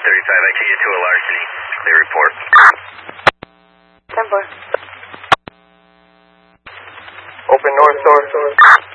I can get to a larceny. Clear report. 10-4. Open north door.